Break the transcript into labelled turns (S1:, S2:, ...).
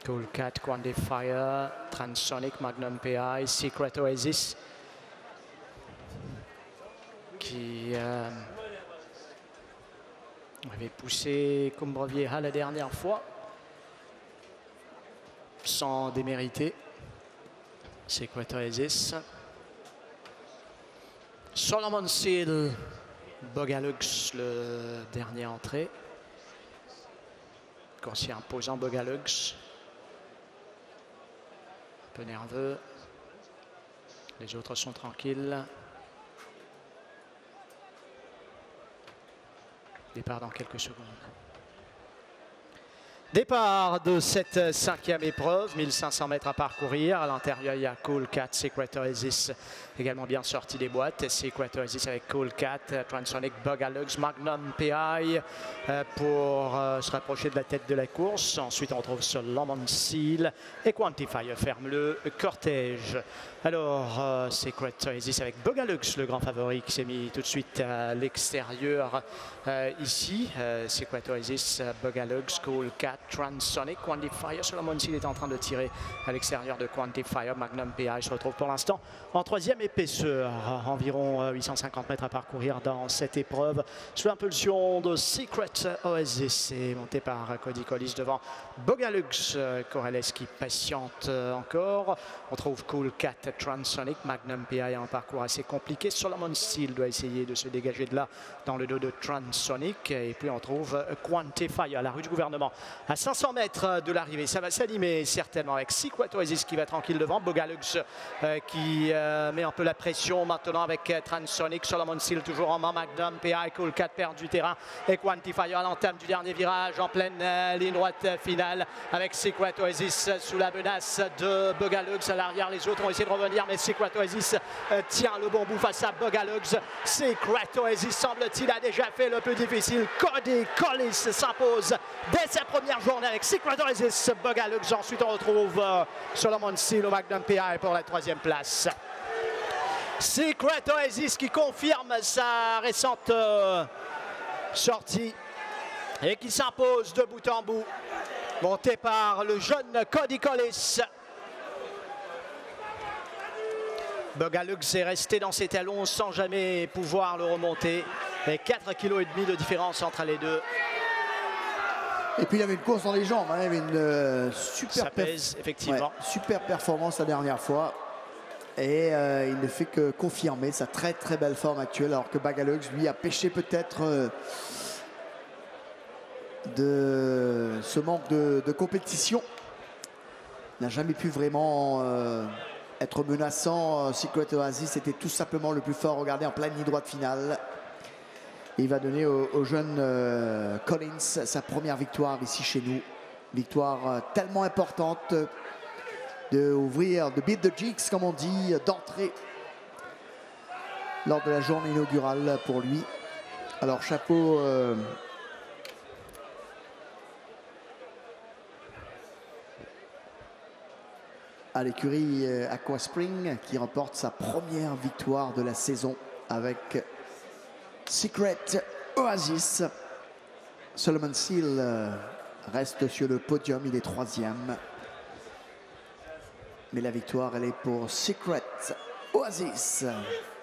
S1: Cool Cat, Quantifier, Transonic, Magnum PI, Secret Oasis qui avait poussé Cumbre-Vieja la dernière fois sans démériter. Secret Oasis, Solomon Seal, Bogalux, le dernier entrée. Corsi imposant Bogalux. Un peu nerveux. Les autres sont tranquilles. Départ dans quelques secondes. Départ de cette cinquième épreuve, 1500 mètres à parcourir. À l'intérieur, il y a Cool Cat, Secret Oasis, également bien sorti des boîtes. Secret Oasis avec Cool Cat, Transonic, Bogalux, Magnum PI pour se rapprocher de la tête de la course. Ensuite, on retrouve Solomon Seal et Quantifier ferme le cortège. Alors, Secret Oasis avec Bogalux, le grand favori qui s'est mis tout de suite à l'extérieur ici. Secret Oasis, Bogalux, Cool Cat, Transonic, Quantifier. Solomon Seal est en train de tirer à l'extérieur de Quantifier. Magnum PI se retrouve pour l'instant en troisième épaisseur. Environ 850 mètres à parcourir dans cette épreuve. Sous l'impulsion de Secret Oasis et monté par Cody Collis devant Bogalux. Corrales qui patiente encore. On trouve Cool Cat, Transonic, Magnum PI un parcours assez compliqué. Solomon Seal doit essayer de se dégager de là dans le dos de Transonic. Et puis on trouve Quantifier à la rue du gouvernement. À 500 mètres de l'arrivée, ça va s'animer certainement avec Secret Oasis qui va tranquille devant. Bogalux qui met un peu la pression maintenant avec Transonic. Solomon Seal toujours en main. Magnum PI, Cool Cat perd du terrain. Et Quantifier à l'entame du dernier virage en pleine ligne droite finale avec Secret Oasis sous la menace de Bogalux. À l'arrière, les autres ont essayé de revenir, mais Secret Oasis tient le bon bout face à Bogalux. Secret Oasis, semble-t-il, a déjà fait le plus difficile. Cody Collis s'impose dès sa première journée avec Secret Oasis, Bogalux. Ensuite, on retrouve Solomon Seal au Magnum PI pour la troisième place. Secret Oasis qui confirme sa récente sortie et qui s'impose de bout en bout. Monté par le jeune Cody Collis. Bogalux est resté dans ses talons sans jamais pouvoir le remonter. Et 4,5 kg de différence entre les deux.
S2: Et puis il y avait une course dans les jambes, hein. Il y avait une super,
S1: effectivement.
S2: Super performance la dernière fois. Et il ne fait que confirmer sa très très belle forme actuelle, alors que Bogalux, lui, a pêché peut-être de ce manque de compétition. Il n'a jamais pu vraiment être menaçant. Secret Oasis était tout simplement le plus fort. Regardez, en pleine ligne droite finale. Il va donner au jeune Collins sa première victoire ici chez nous. Victoire tellement importante de beat the jigs, comme on dit, d'entrée lors de la journée inaugurale pour lui. Alors chapeau à l'écurie Aqua Spring qui remporte sa première victoire de la saison avec Secret Oasis. Solomon Seal reste sur le podium, il est troisième. Mais la victoire, elle est pour Secret Oasis.